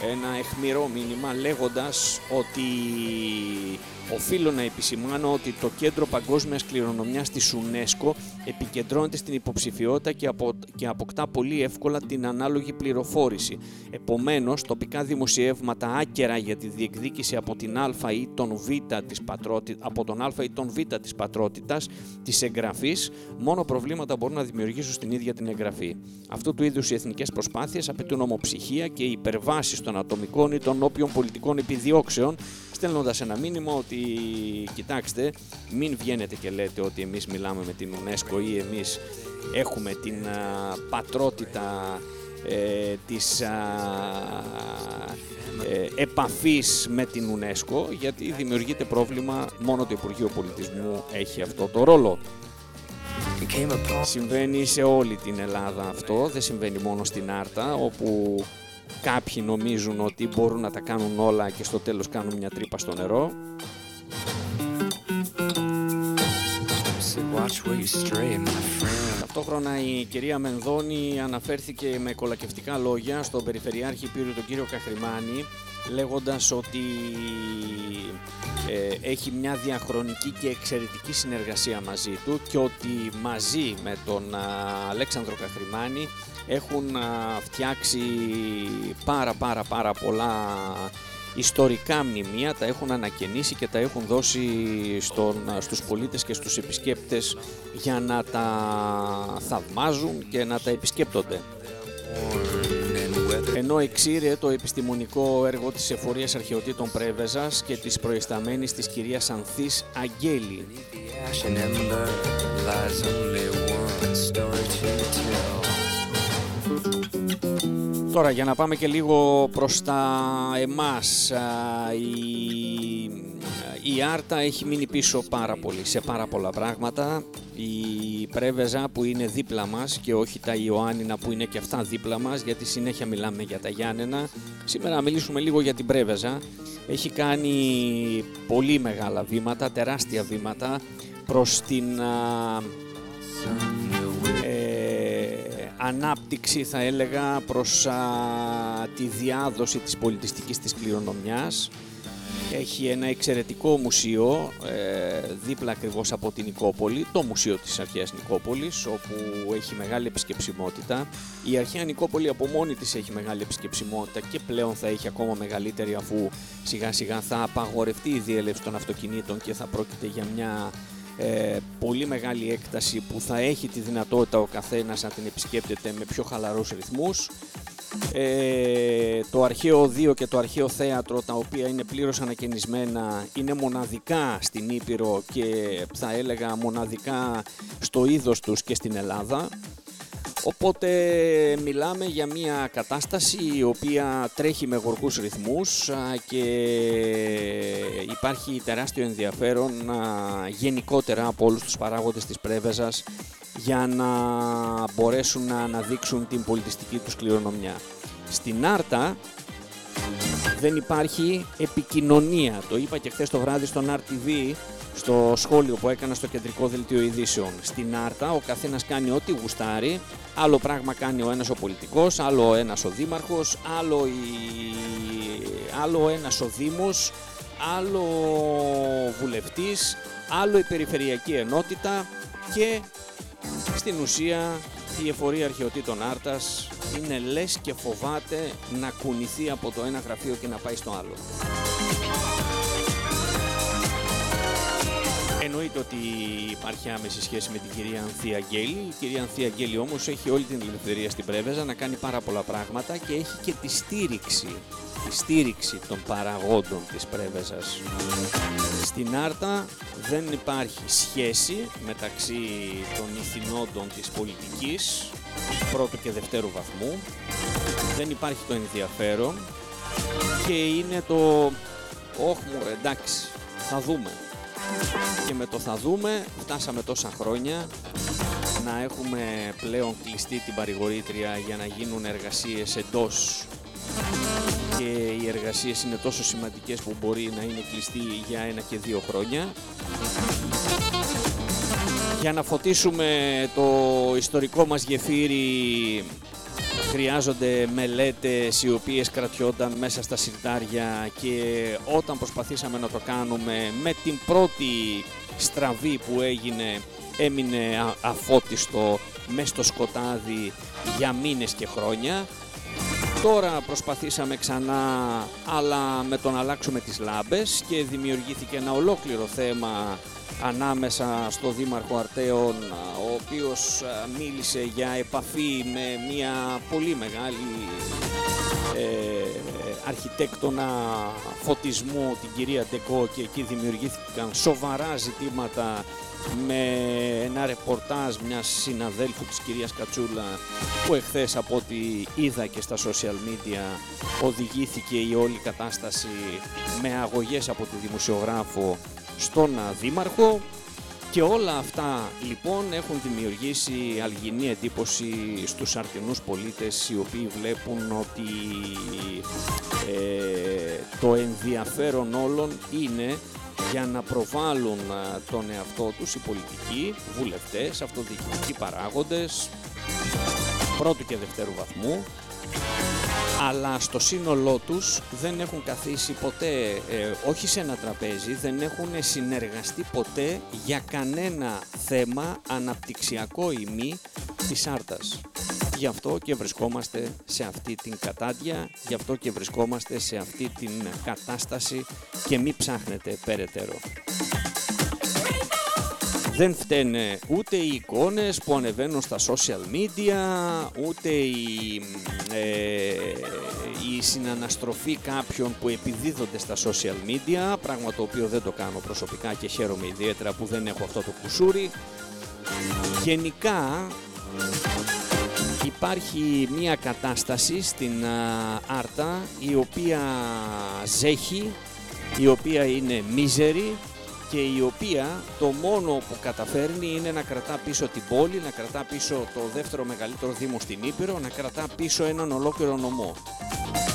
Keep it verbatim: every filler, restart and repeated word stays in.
ένα αιχμηρό μήνυμα λέγοντας ότι οφείλω να επισημάνω ότι το Κέντρο Παγκόσμιας Κληρονομιάς της UNESCO επικεντρώνεται στην υποψηφιότητα και, απο, και αποκτά πολύ εύκολα την ανάλογη πληροφόρηση. Επομένως, τοπικά δημοσιεύματα άκερα για τη διεκδίκηση από, την Α ή τον Β της πατρότη, από τον Α ή τον Β της πατρότητας της εγγραφής, μόνο προβλήματα μπορούν να δημιουργήσουν στην ίδια την εγγραφή. Αυτού του είδους οι εθνικές προσπάθειες απαιτούν ομοψυχία και υπερβάσεις των ατομικών ή των όποιων πολιτικών επιδιώξεων, στέλνοντας ένα μήνυμα ότι κοιτάξτε, μην βγαίνετε και λέτε ότι εμείς μιλάμε με την UNESCO ή εμείς έχουμε την α, πατρότητα ε, της α, ε, επαφής με την UNESCO, γιατί δημιουργείται πρόβλημα, μόνο το Υπουργείο Πολιτισμού έχει αυτό το ρόλο. Συμβαίνει σε όλη την Ελλάδα αυτό, δεν συμβαίνει μόνο στην Άρτα, όπου κάποιοι νομίζουν ότι μπορούν να τα κάνουν όλα και στο τέλος κάνουν μια τρύπα στο νερό. Ταυτόχρονα η κυρία Μενδώνη αναφέρθηκε με κολακευτικά λόγια στον Περιφερειάρχη Υπήρου, τον κύριο Καχρημάνη, λέγοντας ότι ε, έχει μια διαχρονική και εξαιρετική συνεργασία μαζί του και ότι μαζί με τον α, Αλέξανδρο Καχρημάνη έχουν α, φτιάξει πάρα πάρα πάρα πολλά ιστορικά μνημεία, τα έχουν ανακαινήσει και τα έχουν δώσει στον, στους πολίτες και στους επισκέπτες για να τα θαυμάζουν και να τα επισκέπτονται. Ενώ εξήρε το επιστημονικό έργο της Εφορίας Αρχαιοτήτων Πρέβεζας και της προϊσταμένης της κυρίας Ανθής Αγγέλη. Τώρα για να πάμε και λίγο προς τα εμάς, η, η Άρτα έχει μείνει πίσω πάρα πολύ σε πάρα πολλά πράγματα. Η Πρέβεζα που είναι δίπλα μας και όχι τα Ιωάννινα που είναι και αυτά δίπλα μας, γιατί συνέχεια μιλάμε για τα Γιάννενα. Σήμερα μιλήσουμε λίγο για την Πρέβεζα. Έχει κάνει πολύ μεγάλα βήματα, τεράστια βήματα προς την α, ε, ανάπτυξη, θα έλεγα, προς α, τη διάδοση της πολιτιστικής της κληρονομιάς. Έχει ένα εξαιρετικό μουσείο ε, δίπλα ακριβώς από την Νικόπολη, το Μουσείο της Αρχαίας Νικόπολης, όπου έχει μεγάλη επισκεψιμότητα. Η Αρχαία Νικόπολη από μόνη της έχει μεγάλη επισκεψιμότητα και πλέον θα έχει ακόμα μεγαλύτερη, αφού σιγά σιγά θα απαγορευτεί η διέλευση των αυτοκινήτων και θα πρόκειται για μια ε, πολύ μεγάλη έκταση που θα έχει τη δυνατότητα ο καθένας να την επισκέπτεται με πιο χαλαρούς ρυθμούς. Ε, το Αρχαίο Οδείο και το Αρχαίο Θέατρο, τα οποία είναι πλήρως ανακαινισμένα, είναι μοναδικά στην Ήπειρο και θα έλεγα μοναδικά στο είδος τους και στην Ελλάδα. Οπότε μιλάμε για μια κατάσταση η οποία τρέχει με γοργούς ρυθμούς και υπάρχει τεράστιο ενδιαφέρον γενικότερα από όλους τους παράγοντες της Πρέβεζας για να μπορέσουν να αναδείξουν την πολιτιστική τους κληρονομιά. Στην Άρτα δεν υπάρχει επικοινωνία. Το είπα και χθες το βράδυ στον αρ τι βι, στο σχόλιο που έκανα στο κεντρικό δελτίο ειδήσεων. Στην Άρτα ο καθένας κάνει ό,τι γουστάρει. Άλλο πράγμα κάνει ο ένας ο πολιτικός, άλλο ο ένας ο δήμαρχος, άλλο, η... άλλο ένας ο δήμος, άλλο βουλευτής, άλλο η περιφερειακή ενότητα και στην ουσία η Εφορία Αρχαιοτήτων Άρτας είναι λες και φοβάται να κουνηθεί από το ένα γραφείο και να πάει στο άλλο. Εννοείται ότι υπάρχει άμεση σχέση με την κυρία Ανθή Αγγέλη. Η κυρία Ανθή Αγγέλη όμως έχει όλη την ελευθερία στην Πρέβεζα να κάνει πάρα πολλά πράγματα και έχει και τη στήριξη, τη στήριξη των παραγόντων της Πρέβεζας. Στην Άρτα δεν υπάρχει σχέση μεταξύ των ηθινόντων της πολιτικής πρώτου και δευτέρου βαθμού. Δεν υπάρχει το ενδιαφέρον και είναι το «όχ μου, εντάξει, θα δούμε». Και με το θα δούμε φτάσαμε τόσα χρόνια να έχουμε πλέον κλειστεί την παρηγορήτρια για να γίνουν εργασίες εντός, και οι εργασίες είναι τόσο σημαντικές που μπορεί να είναι κλειστή για ένα και δύο χρόνια. Για να φωτίσουμε το ιστορικό μας γεφύρι χρειάζονται μελέτες οι οποίες κρατιόνταν μέσα στα συρτάρια, και όταν προσπαθήσαμε να το κάνουμε με την πρώτη στραβή που έγινε, έμεινε α- αφώτιστο μες στο σκοτάδι για μήνες και χρόνια. Τώρα προσπαθήσαμε ξανά, αλλά με το να αλλάξουμε τις λάμπες, και δημιουργήθηκε ένα ολόκληρο θέμα ανάμεσα στο Δήμαρχο Αρτέων, ο οποίος μίλησε για επαφή με μια πολύ μεγάλη ε, αρχιτέκτονα φωτισμού, την κυρία Ντεκό, και εκεί δημιουργήθηκαν σοβαρά ζητήματα με ένα ρεπορτάζ μιας συναδέλφου της κυρίας Κατσούλα, που εχθές από ό,τι είδα και στα social media οδηγήθηκε η όλη κατάσταση με αγωγές από τη δημοσιογράφο στον δήμαρχο. Και όλα αυτά λοιπόν έχουν δημιουργήσει αλγινή εντύπωση στους αρτινούς πολίτες, οι οποίοι βλέπουν ότι ε, το ενδιαφέρον όλων είναι για να προβάλλουν τον εαυτό τους οι πολιτικοί, βουλευτές, αυτοδιοικητικοί παράγοντες πρώτου και δευτέρου βαθμού, αλλά στο σύνολό τους δεν έχουν καθίσει ποτέ, ε, όχι σε ένα τραπέζι, δεν έχουν συνεργαστεί ποτέ για κανένα θέμα αναπτυξιακό ή μη της Άρτας. Γι' αυτό και βρισκόμαστε σε αυτή την κατάντια, γι' αυτό και βρισκόμαστε σε αυτή την κατάσταση, και μη ψάχνετε περαιτέρω. Δεν φταίνε ούτε οι εικόνες που ανεβαίνουν στα social media, ούτε η, ε, η συναναστροφή κάποιων που επιδίδονται στα social media, πράγμα το οποίο δεν το κάνω προσωπικά και χαίρομαι ιδιαίτερα που δεν έχω αυτό το κουσούρι. Γενικά υπάρχει μια κατάσταση στην α, Άρτα, η οποία ζέχει, η οποία είναι μίζερη, και η οποία το μόνο που καταφέρνει είναι να κρατά πίσω την πόλη, να κρατά πίσω το δεύτερο μεγαλύτερο δήμο στην Ήπειρο, να κρατά πίσω έναν ολόκληρο νομό.